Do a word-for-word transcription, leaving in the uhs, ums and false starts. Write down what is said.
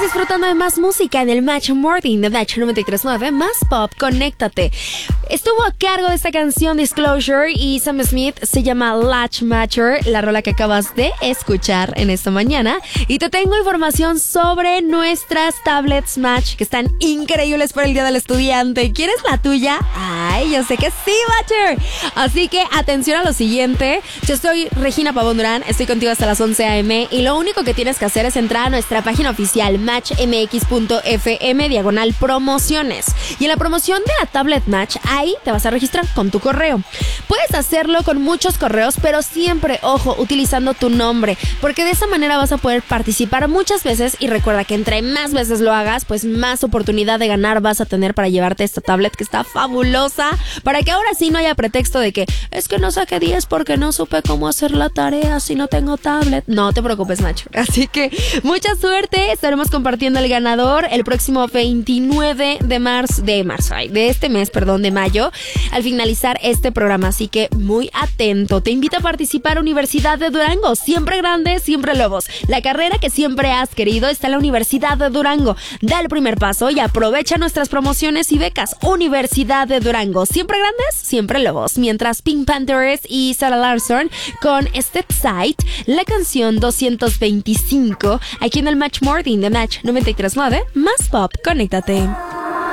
disfrutando de más música en el Match Morning de Match noventa y tres punto nueve, más pop, conéctate. Estuvo a cargo de esta canción Disclosure y Sam Smith, se llama Latch Matcher, la rola que acabas de escuchar en esta mañana. Y te tengo información sobre nuestras tablets Match, que están increíbles para el Día del Estudiante. ¿Quieres la tuya? Ay, yo sé que sí, Matcher. Así que atención a lo siguiente. Yo soy Regina Pavón Durán, estoy contigo hasta las once a eme y lo único que tienes que hacer es entrar a nuestra página oficial match m x punto f m diagonal promociones. Y en la promoción de la tablet Match, ahí te vas a registrar con tu correo. Puedes hacerlo con muchos correos, pero siempre, ojo, utilizando tu nombre, porque de esa manera vas a poder participar muchas veces y recuerda que entre más veces lo hagas, pues más oportunidad de ganar vas a tener para llevarte esta tablet que está fabulosa, para que ahora sí no haya pretexto de que es que no saqué diez porque no supe cómo hacer la tarea si no tengo tablet. No te preocupes, macho. Así que mucha suerte, estaremos compartiendo el ganador el próximo veintinueve de marzo, de marzo, ay, de este mes, perdón, de mayo, al finalizar este programa, así que muy atento. Te invito a participar a Universidad de Durango, siempre grandes, siempre lobos. La carrera que siempre has querido está en la Universidad de Durango. Da el primer paso y aprovecha nuestras promociones y becas. Universidad de Durango, siempre grandes, siempre lobos. Mientras Pink Panthers y Sarah Larson con Step Side, la canción doscientos veinticinco, aquí en el Match Morning de Match noventa y tres punto nueve, más pop, conéctate.